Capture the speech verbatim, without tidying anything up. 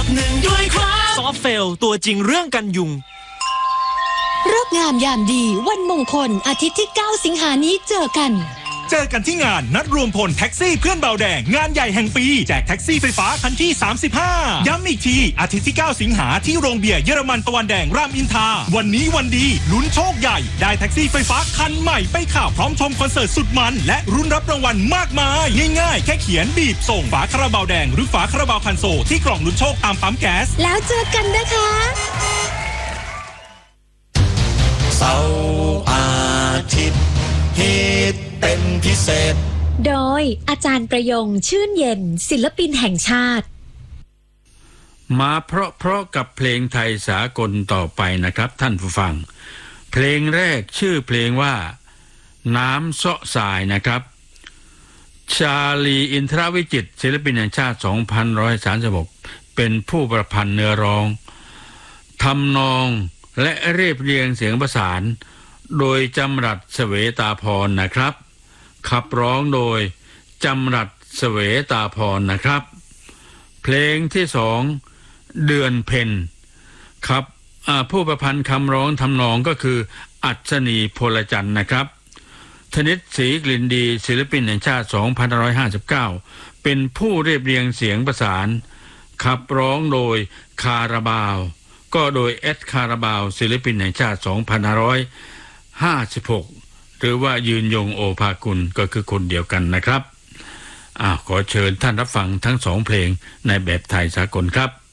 บหนึ่งด้วยครับซอฟเฟลตัวจริงเรื่องกันยุงฤกษ์งามยามดีวันมงคลอาทิตย์ที่เก้าสิงหานี้เจอกันเจอกันที่งานนัดรวมพลแท็กซี่เพื่อนเบาแดงงานใหญ่แห่งปีแจกแท็กซี่ไฟฟ้าคันที่สามสิบห้าย้ำอีกทีอาทิตย์ที่เก้าสิงหาที่โรงเบียร์เยอรมันตะวันแดงรามอินทราวันนี้วันดีลุ้นโชคใหญ่ได้แท็กซี่ไฟฟ้าคันใหม่ไปขับพร้อมชมคอนเสิร์ตสุดมันและรุ่นรับรางวัลมากมายง่ายๆแค่เขียนบีบส่งฝาคาราบาวแดงหรือฝาคาราบาวคันโซที่กล่องลุ้นโชคตามปั๊มแก๊สแล้วเจอกันนะคะเสาร์อาทิตย์ฮิตเป็นพิเศษโดยอาจารย์ประยงชื่นเย็นศิลปินแห่งชาติมาเพราะเพราะกับเพลงไทยสากลต่อไปนะครับท่านผู้ฟังเพลงแรกชื่อเพลงว่าน้ำเสาะสายนะครับชาลีอินทรวิจิตรศิลปินแห่งชาติสองพันหนึ่งร้อยสามสิบหกเป็นผู้ประพันธ์เนื้อร้องทำนองและเรียบเรียงเสียงประสานโดยจำรัดเสวตาพรนะครับขับร้องโดยจำรัดเสวตาพรนะครับเพลงที่สองเดือนเพ็ญครับผู้ประพันธ์คำร้องทำนองก็คืออัศนีพลจันทร์นะครับธนิตศรีกลิ่นดีศิลปินแห่งชาติสองพันห้าร้อยห้าสิบเก้าเป็นผู้เรียบเรียงเสียงประสานขับร้องโดยคาราบาวก็โดยเอ็ดคาราบาวศิลปินแห่งชาติสองพันห้าร้อยห้าสิบหกหรือว่ายืนยงโอภากุลก็คือคนเดียวกันนะครับอ่าขอเชิญท่านรับฟังทั้งสองเพลงในแบบไทยสากลครับ